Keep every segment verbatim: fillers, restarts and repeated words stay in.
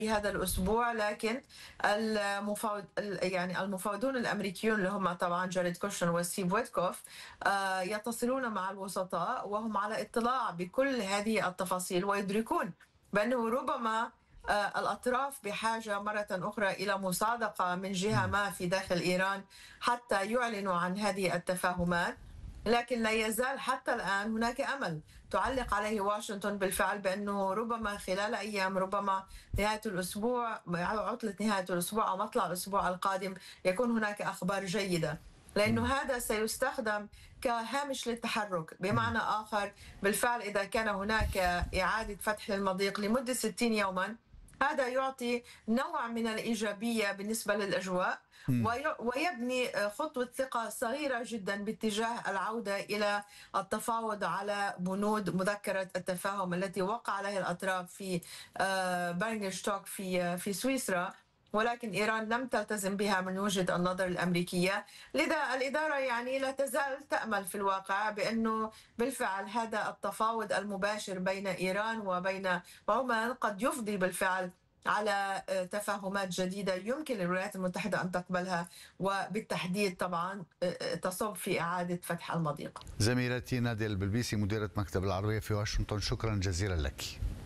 في هذا الأسبوع، لكن المفاوض يعني المفاوضون الأمريكيون اللي هم طبعا جاريد كوشنر وستيف ويتكوف آه، يتصلون مع الوسطاء وهم على اطلاع بكل هذه التفاصيل، ويدركون بأنه ربما آه، الأطراف بحاجة مرة أخرى إلى مصادقة من جهة ما في داخل إيران حتى يعلنوا عن هذه التفاهمات. لكن لا يزال حتى الآن هناك أمل تعلق عليه واشنطن بالفعل بأنه ربما خلال أيام، ربما نهاية الأسبوع، عطلة نهاية الأسبوع أو مطلع الأسبوع القادم، يكون هناك أخبار جيدة، لأنه هذا سيستخدم كهامش للتحرك. بمعنى آخر، بالفعل إذا كان هناك إعادة فتح للمضيق لمدة ستين يوما، هذا يعطي نوع من الإيجابية بالنسبة للأجواء ويبني خطوة ثقة صغيرة جدا باتجاه العودة إلى التفاوض على بنود مذكرة التفاهم التي وقع عليها الأطراف في بارنغشتوك في في سويسرا، ولكن إيران لم تلتزم بها من وجهة النظر الأمريكية. لذا الإدارة يعني لا تزال تأمل في الواقع بأنه بالفعل هذا التفاوض المباشر بين إيران وبين عمان قد يفضي بالفعل على تفاهمات جديدة يمكن للولايات المتحدة أن تقبلها، وبالتحديد طبعا تصب في إعادة فتح المضيق. زميلتي نادية البلبيسي مديرة مكتب العربية في واشنطن، شكرا جزيلا لك.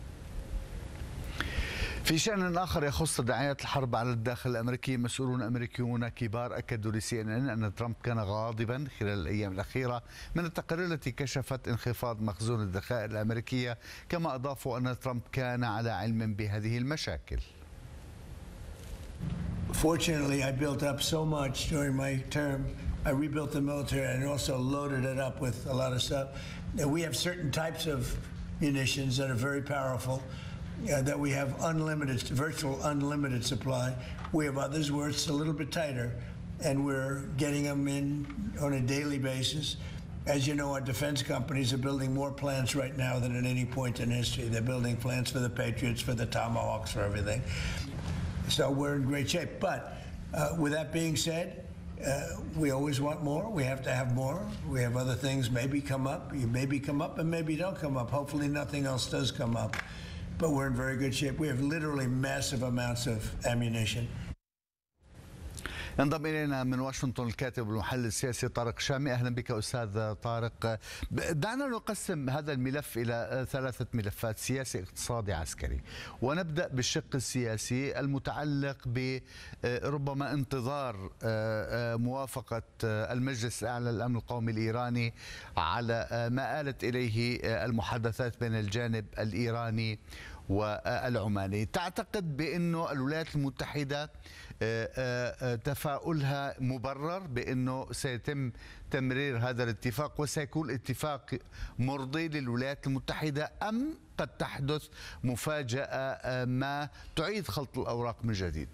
في شأن آخر يخص تداعيات الحرب على الداخل الأمريكي، مسؤولون أمريكيون كبار أكدوا لسي إن إن أن ترامب كان غاضبا خلال الأيام الأخيرة من التقارير التي كشفت انخفاض مخزون الذخائر الأمريكية، كما أضافوا أن ترامب كان على علم بهذه المشاكل. Fortunately, I built up so much during my term. I rebuilt the military and also loaded it up with a lot of stuff. Now, we have certain types of munitions that are very powerful. Uh, that we have unlimited, virtual unlimited supply. We have others where it's a little bit tighter, and we're getting them in on a daily basis. As you know, our defense companies are building more plants right now than at any point in history. They're building plants for the Patriots, for the Tomahawks, for everything. So we're in great shape. But uh, with that being said, uh, we always want more. We have to have more. We have other things maybe come up. You maybe come up and maybe don't come up. Hopefully nothing else does come up. But we're in very good shape. We have literally massive amounts of ammunition. ينضم إلينا من واشنطن الكاتب والمحلل السياسي طارق شامي. أهلا بك أستاذ طارق. دعنا نقسم هذا الملف إلى ثلاثة ملفات: سياسي، اقتصادي، عسكري. ونبدأ بالشق السياسي المتعلق بربما انتظار موافقة المجلس الأعلى للأمن القومي الإيراني على ما آلت إليه المحادثات بين الجانب الإيراني والعماني. تعتقد بأنه الولايات المتحدة تفاؤلها مبرر بأنه سيتم تمرير هذا الاتفاق وسيكون اتفاق مرضي للولايات المتحدة، أم قد تحدث مفاجأة ما تعيد خلط الأوراق من جديد؟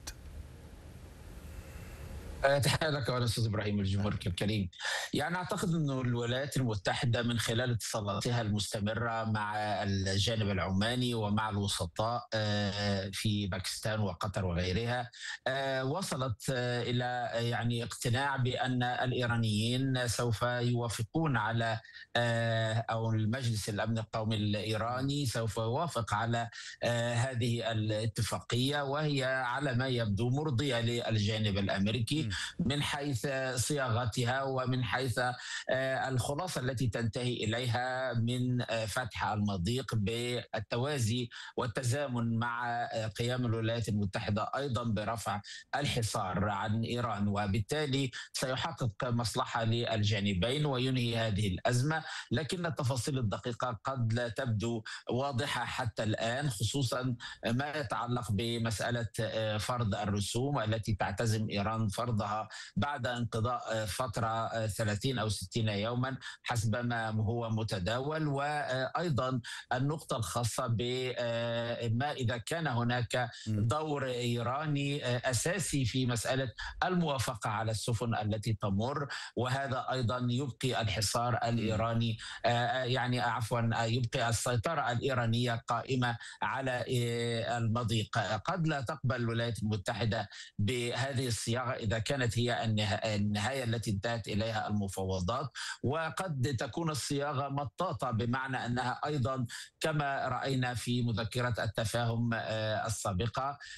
تحية لك أستاذ إبراهيم والجمهور الكريم. يعني أعتقد أن الولايات المتحدة من خلال اتصالاتها المستمرة مع الجانب العماني ومع الوسطاء في باكستان وقطر وغيرها وصلت إلى يعني اقتناع بأن الإيرانيين سوف يوافقون على أو المجلس الأمن القومي الإيراني سوف يوافق على هذه الاتفاقية، وهي على ما يبدو مرضية للجانب الأمريكي من حيث صياغتها ومن حيث الخلاصة التي تنتهي إليها من فتح المضيق بالتوازي والتزامن مع قيام الولايات المتحدة أيضا برفع الحصار عن إيران، وبالتالي سيحقق مصلحة للجانبين وينهي هذه الأزمة. لكن التفاصيل الدقيقة قد لا تبدو واضحة حتى الآن، خصوصا ما يتعلق بمسألة فرض الرسوم التي تعتزم إيران فرضها بعد انقضاء فترة ثلاثين أو ستين يوما حسب ما هو متداول، وأيضا النقطة الخاصة بما إذا كان هناك دور إيراني أساسي في مسألة الموافقة على السفن التي تمر، وهذا أيضا يبقي الحصار الإيراني يعني عفوا يبقي السيطرة الإيرانية قائمة على المضيق. قد لا تقبل الولايات المتحدة بهذه الصياغة إذا كانت هي النهاية التي انتهت إليها المفاوضات، وقد تكون الصياغة مطاطة بمعنى أنها أيضا كما رأينا في مذكرة التفاهم السابقة